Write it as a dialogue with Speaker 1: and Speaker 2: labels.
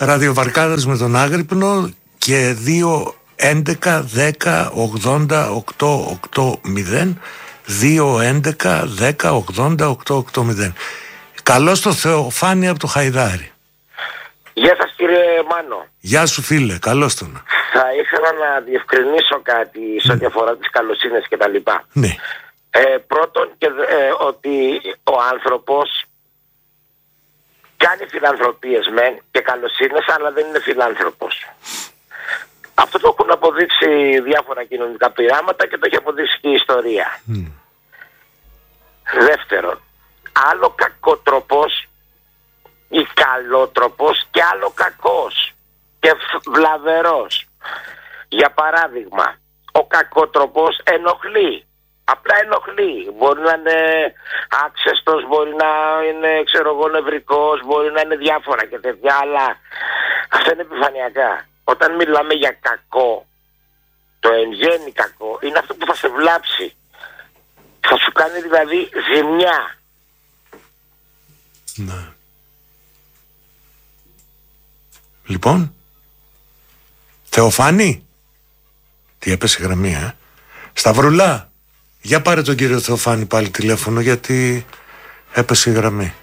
Speaker 1: Ραδιοβαρκάδας με τον Άγρυπνο και 2, 11, 10, 80, 8, 8, 0, 2, 11, 10, 80, 8, 8, 0. Καλώς το Θεοφάνη από το Χαϊδάρι.
Speaker 2: Γεια σας κύριε Μάνο.
Speaker 1: Γεια σου φίλε, καλώς τον.
Speaker 2: Θα ήθελα να διευκρινίσω κάτι σε ό,τι αφορά τις καλοσύνες και τα λοιπά.
Speaker 1: Ναι.
Speaker 2: Πρώτον, ότι ο άνθρωπος κάνει φιλανθρωπίες μεν και καλοσύνες, αλλά δεν είναι φιλάνθρωπος. Αυτό το έχουν αποδείξει διάφορα κοινωνικά πειράματα και το έχει αποδείξει και η ιστορία. Δεύτερον, άλλο κακότροπος ή καλότροπος και άλλο κακός και βλαβερός. Για παράδειγμα, ο κακότροπος ενοχλεί. Απλά ενοχλεί. Μπορεί να είναι άξεστος, μπορεί να είναι νευρικός, μπορεί να είναι διάφορα και τέτοια, αλλά αυτά είναι επιφανειακά. Όταν μιλάμε για κακό, το εν γέννη κακό είναι αυτό που θα σε βλάψει. Θα σου κάνει δηλαδή ζημιά.
Speaker 1: Ναι. Λοιπόν, Θεοφάνη, τι έπεσε η γραμμή, Σταυρουλά, για πάρε τον κύριο Θεοφάνη πάλι τηλέφωνο, γιατί έπεσε η γραμμή.